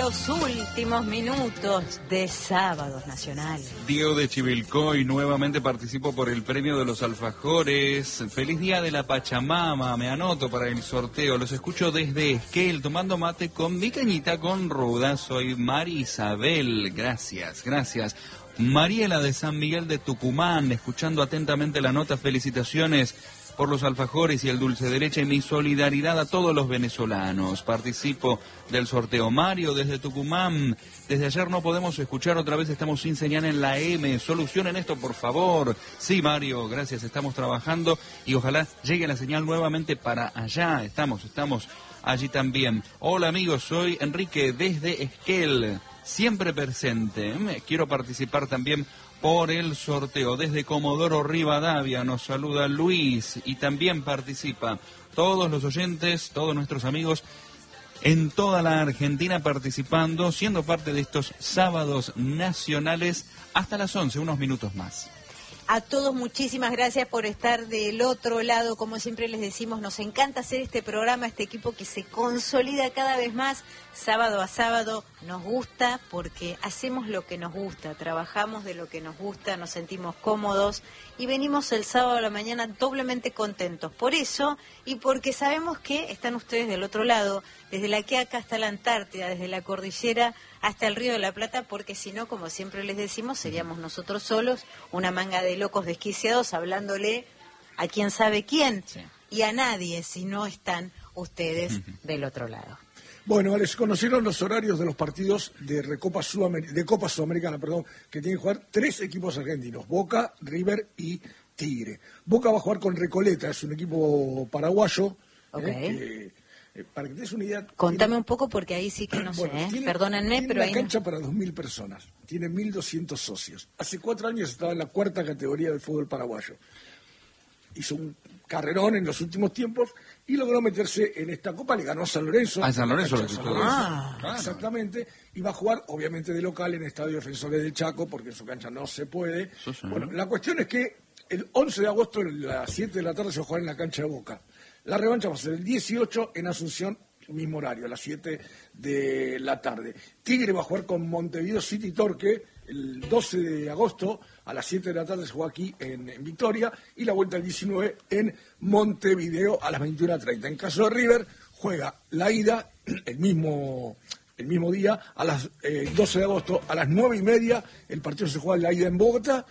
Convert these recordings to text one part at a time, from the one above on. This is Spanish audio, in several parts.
los últimos minutos de Sábados Nacionales. Diego de Chivilcoy, nuevamente participo por el premio de los alfajores. Feliz día de la Pachamama, me anoto para el sorteo. Los escucho desde Esquel, tomando mate con mi cañita con ruda. Soy Mari Isabel, gracias. Mariela de San Miguel de Tucumán, escuchando atentamente la nota, felicitaciones por los alfajores y el dulce de leche, mi solidaridad a todos los venezolanos. Participo del sorteo. Mario desde Tucumán, desde ayer no podemos escuchar otra vez, estamos sin señal en la M, solucionen esto por favor. Sí, Mario, gracias, estamos trabajando y ojalá llegue la señal nuevamente para allá, estamos allí también. Hola amigos, soy Enrique desde Esquel, siempre presente, quiero participar también por el sorteo. Desde Comodoro Rivadavia nos saluda Luis y también participa todos los oyentes, todos nuestros amigos en toda la Argentina participando, siendo parte de estos sábados nacionales hasta las 11, unos minutos más. A todos muchísimas gracias por estar del otro lado. Como siempre les decimos, nos encanta hacer este programa, este equipo que se consolida cada vez más sábado a sábado. Nos gusta porque hacemos lo que nos gusta, trabajamos de lo que nos gusta, nos sentimos cómodos y venimos el sábado a la mañana doblemente contentos. Por eso y porque sabemos que están ustedes del otro lado, desde la Quiaca hasta la Antártida, desde la cordillera hasta el Río de la Plata, porque si no, como siempre les decimos, seríamos nosotros solos, una manga de locos desquiciados hablándole a quién sabe quién y a nadie si no están ustedes del otro lado. Bueno, les conocieron los horarios de los partidos de Copa Sudamericana, que tienen que jugar 3 equipos argentinos, Boca, River y Tigre. Boca va a jugar con Recoleta, es un equipo paraguayo, para que te des una idea. Contame un poco porque ahí sí que no sé, perdónenme, pero tiene ahí una cancha para 2.000 personas, tiene 1.200 socios. Hace 4 años estaba en la 4ª categoría del fútbol paraguayo. Hizo un carrerón en los últimos tiempos y logró meterse en esta Copa, le ganó a San Lorenzo. San Lorenzo lo quitó. Exactamente, y va a jugar obviamente de local en Estadio Defensores del Chaco, porque en su cancha no se puede. Bueno, la cuestión es que el 11 de agosto a las 7 de la tarde se va a jugar en la cancha de Boca. La revancha va a ser el 18 en Asunción, mismo horario, a las 7 de la tarde. Tigre va a jugar con Montevideo City Torque el 12 de agosto, a las 7 de la tarde se juega aquí en Victoria, y la vuelta el 19 en Montevideo a las 21:30. En caso de River, juega la ida el mismo día, a las 12 de agosto, a las 9:30, el partido se juega la ida en Bogotá,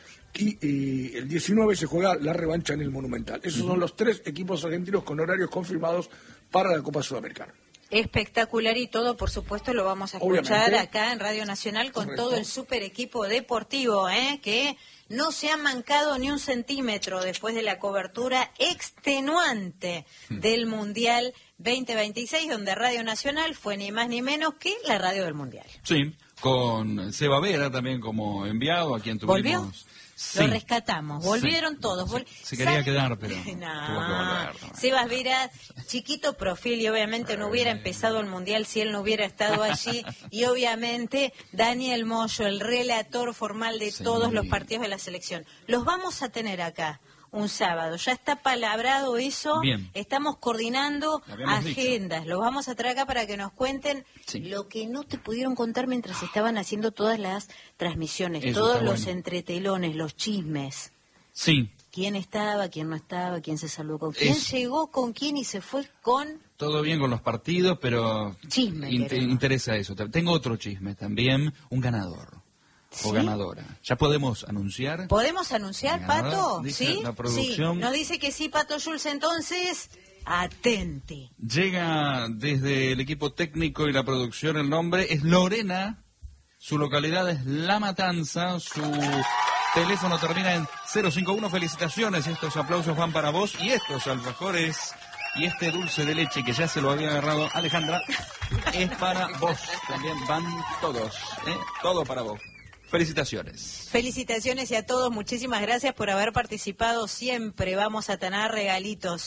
y el 19 se juega la revancha en el Monumental. Esos son los 3 equipos argentinos con horarios confirmados para la Copa Sudamericana. Espectacular y todo, por supuesto, lo vamos a escuchar acá en Radio Nacional con todo el super equipo deportivo, que no se ha mancado ni un centímetro después de la cobertura extenuante del Mundial 2026, donde Radio Nacional fue ni más ni menos que la radio del Mundial. Sí, con Seba Vera también como enviado, a quien tuvimos... ¿Volvió? Sí. Lo rescatamos, volvieron todos. Se quería quedar, pero no. tuvo que volver. Sebas Vera, chiquito perfil, y obviamente no hubiera empezado el Mundial si él no hubiera estado allí. Y obviamente Daniel Moyo, el relator formal de todos los partidos de la selección. Los vamos a tener acá un sábado, ya está palabrado eso. Bien. Estamos coordinando agendas, los vamos a traer acá para que nos cuenten lo que no te pudieron contar mientras estaban haciendo todas las transmisiones, eso, todos los entretelones, los chismes. Sí. ¿Quién estaba, quién no estaba, quién se saludó con quién, llegó con quién y se fue con... Todo bien con los partidos, pero chisme interesa eso. Tengo otro chisme también, un ganador. O ganadora. ¿Ya podemos anunciar? ¿Podemos anunciar, Pato? ¿Sí? La producción. Sí. Nos dice que sí, Pato Schulz, entonces, atente. Llega desde el equipo técnico y la producción, el nombre es Lorena, su localidad es La Matanza, su teléfono termina en 051. Felicitaciones, estos aplausos van para vos y estos alfajores y este dulce de leche que ya se lo había agarrado Alejandra es para vos. También van todos, todo para vos. Felicitaciones. Felicitaciones y a todos, muchísimas gracias por haber participado. Siempre vamos a tener regalitos,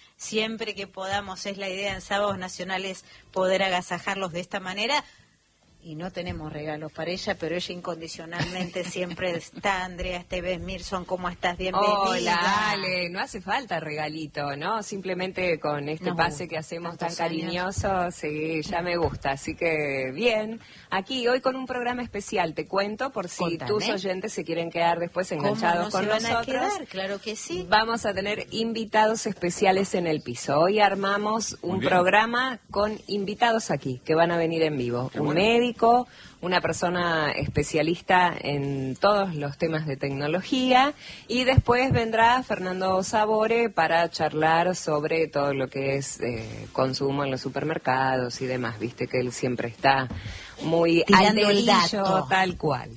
siempre que podamos. Es la idea en Sábados Nacionales poder agasajarlos de esta manera. y no tenemos regalos para ella, pero ella incondicionalmente siempre está. Andrea Esteves Mirson, ¿cómo estás? Bienvenida. Hola, Ale, no hace falta regalito, ¿no? Simplemente con este pase que hacemos tan cariñoso, sí, ya me gusta, así que bien. Aquí hoy con un programa especial, te cuento, por si tus oyentes se quieren quedar después enganchados con nosotros. ¿Cómo no se van a quedar? Claro que sí. Vamos a tener invitados especiales en el piso. Hoy armamos un programa con invitados aquí, que van a venir en vivo. Un médico, una persona especialista en todos los temas de tecnología, y después vendrá Fernando Sabore para charlar sobre todo lo que es consumo en los supermercados y demás. Viste que él siempre está muy al dedillo, tal cual.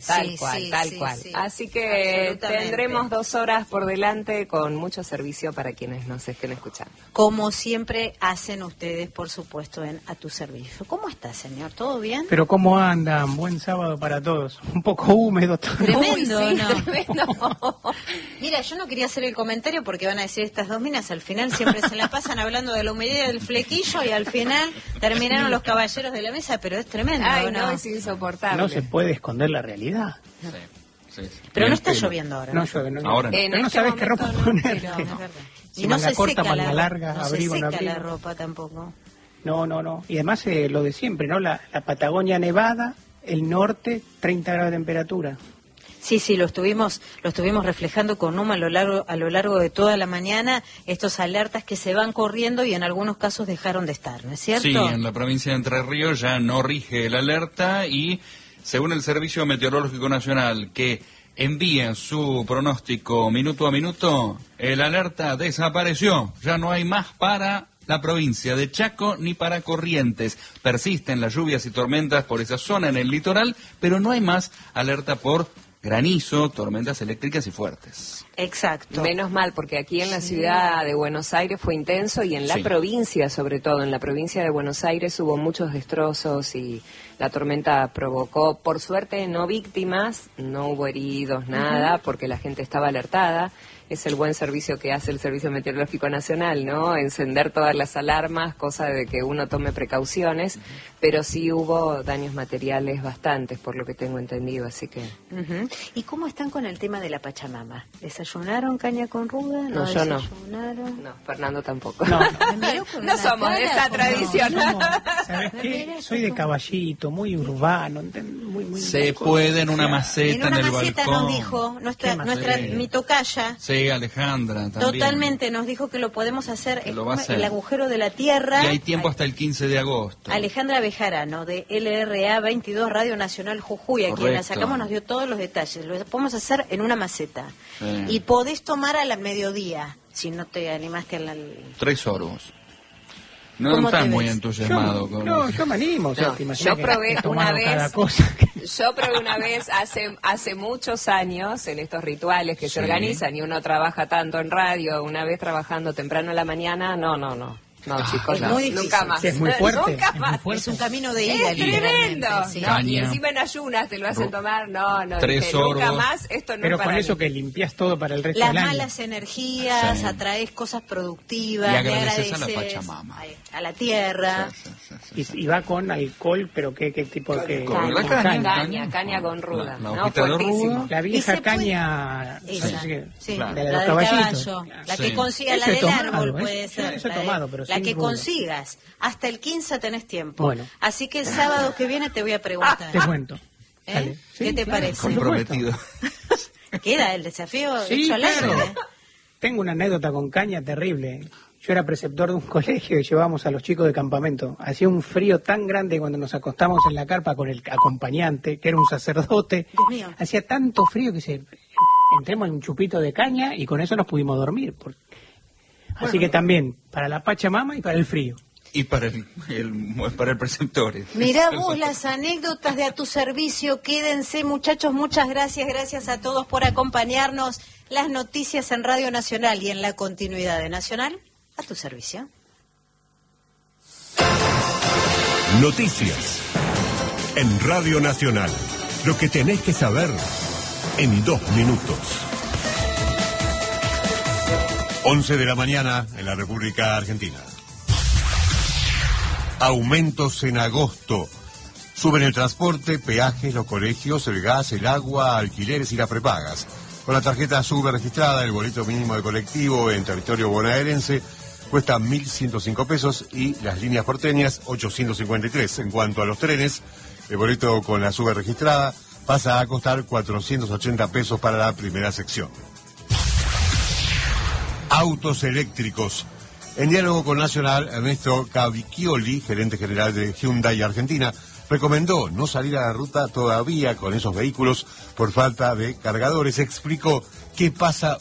Así que tendremos 2 horas por delante con mucho servicio para quienes nos estén escuchando. Como siempre hacen ustedes, por supuesto, en A Tu Servicio. ¿Cómo está, señor? ¿Todo bien? Pero ¿cómo andan? Buen sábado para todos. Un poco húmedo todo. Tremendo, Uy, sí, ¿no? Tremendo. Mira, yo no quería hacer el comentario porque van a decir estas dos minas, al final siempre se la pasan hablando de la humedad del flequillo y al final terminaron los caballeros de la mesa, pero es tremendo. Ay, no, es insoportable. No se puede esconder la realidad. Sí. Pero no está lloviendo ahora. No llueve, no. Ahora no. Pero no sabes qué ropa ponerte. No, es verdad. Si Y no manga se corta, seca manga larga, no abrigo, se no seca abrigo. la ropa tampoco. No. Y además lo de siempre, ¿no? La Patagonia nevada, el norte, 30 grados de temperatura. Sí, lo estuvimos reflejando con Numa a lo largo de toda la mañana, estos alertas que se van corriendo y en algunos casos dejaron de estar, ¿no es cierto? Sí, en la provincia de Entre Ríos ya no rige el alerta y según el Servicio Meteorológico Nacional que envíen su pronóstico minuto a minuto, el alerta desapareció, ya no hay más para la provincia de Chaco ni para Corrientes. Persisten las lluvias y tormentas por esa zona en el litoral, pero no hay más alerta por granizo, tormentas eléctricas y fuertes. Exacto. Menos mal, porque aquí en la ciudad de Buenos Aires fue intenso y en la provincia, sobre todo, en la provincia de Buenos Aires hubo muchos destrozos y la tormenta provocó, por suerte, no víctimas, no hubo heridos, nada, porque la gente estaba alertada. Es el buen servicio que hace el Servicio Meteorológico Nacional, ¿no? Encender todas las alarmas, cosa de que uno tome precauciones, pero sí hubo daños materiales bastantes, por lo que tengo entendido, así que... ¿Y cómo están con el tema de la Pachamama? ¿Desayunaron caña con ruda? No, yo no. ¿Desayunaron? No, Fernando tampoco. No. No somos de esa tradición. ¿Sabes qué? Soy de Caballito, muy urbano, muy Se puede en una maceta en el balcón. En una maceta nos dijo nuestra mi tocaya. Sí, Alejandra también. Totalmente, nos dijo que lo podemos hacer, lo va a hacer. El agujero de la tierra. Y hay tiempo hasta el 15 de agosto. Alejandra Bejarano, de LRA 22 Radio Nacional Jujuy, a quien la sacamos, nos dio todos los detalles. Lo podemos hacer en una maceta. Sí. Y podés tomar a la mediodía, si no te animaste a la... 3 sorbos. No estás muy entusiasmado con eso. Yo me animo. O sea, No, te imaginas yo probé que he una tomado vez. cada cosa. Yo probé una vez hace muchos años en estos rituales que se organizan y uno trabaja tanto en radio, una vez trabajando temprano en la mañana, no, chicos, es muy difícil. nunca más. Sí, es muy fuerte. Nunca más. Es un camino de ida, Es tremendo. sí. No, y Caña. encima en ayunas te lo hacen tomar, no, 3 dije, nunca sorbos. más, esto no Pero es para con eso mí. que limpias todo para el resto Las del año. malas energías, Sí. atraes cosas productivas, Y le agradeces a la agradeces Pachamama. a la tierra. Y va con alcohol, pero ¿qué tipo de...? Con la Caña con ruda, La ¿no? hojita de Fuertísimo. ruda. La Y vieja se puede- caña... Esa, ¿sabes qué? sí, Claro. De la los del caballitos. caballo, la Sí. que consiga, la Eso he del tomado, árbol ¿ves? puede ser, Eso he la de- tomado, pero la sin que ruda. consigas, hasta el 15 tenés tiempo. Bueno. Así que el sábado que viene te voy a preguntar. Te cuento. ¿Eh? Dale. ¿Qué Sí, te claro, parece? por supuesto. Comprometido. Queda el desafío Sí, hecho al aire, claro. ¿eh? Tengo una anécdota con caña terrible. Yo era preceptor de un colegio y llevábamos a los chicos de campamento. Hacía un frío tan grande cuando nos acostamos en la carpa con el acompañante, que era un sacerdote. Dios mío. Hacía tanto frío que entremos en un chupito de caña y con eso nos pudimos dormir. Así que también, para la Pachamama y para el frío. Y para el preceptor. Mirá vos las anécdotas de A Tu Servicio, quédense muchachos, muchas gracias a todos por acompañarnos. Las noticias en Radio Nacional y en la continuidad de Nacional, A Tu Servicio. Noticias en Radio Nacional. Lo que tenés que saber en 2 minutos. 11 de la mañana en la República Argentina. Aumentos en agosto. Suben el transporte, peajes, los colegios, el gas, el agua, alquileres y las prepagas. Con la tarjeta SUBE registrada, el boleto mínimo de colectivo en territorio bonaerense cuesta 1.105 pesos y las líneas porteñas 853. En cuanto a los trenes, el boleto con la SUBE registrada pasa a costar 480 pesos para la primera sección. Autos eléctricos. En diálogo con Nacional, Ernesto Cavicchioli, gerente general de Hyundai Argentina, recomendó no salir a la ruta todavía con esos vehículos por falta de cargadores. Explicó qué pasa